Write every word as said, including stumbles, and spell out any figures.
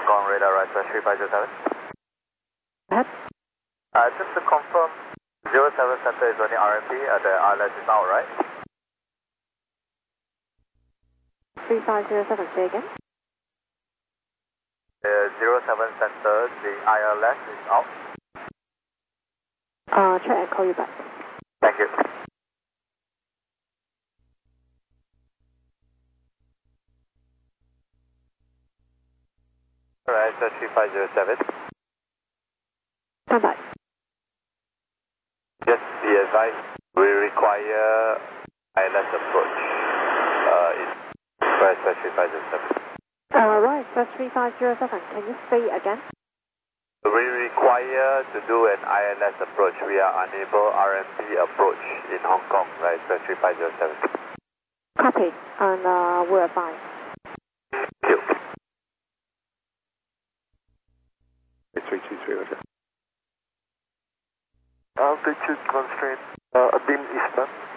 Kong radar right three five zero seven. Ahead. Uh, just to confirm, zero seven center is only R M P, uh, the I L S is out, right? three five zero seven, say again. Uh, zero seven center, the I L S is out. Uh, check and call you back. Thank you. Alright, so three five zero seven. Stand by. Just be advised, we require I L S approach. Uh, in right, so three five zero seven. Uh, right, first three five zero seven. Can you say again? We require to do an I L S approach. We are unable R M P approach in Hong Kong, right, so three five zero seven. Copy, and uh, we're fine. Thank you. three two three, okay. Altitude constraint, uh, beam eastbound.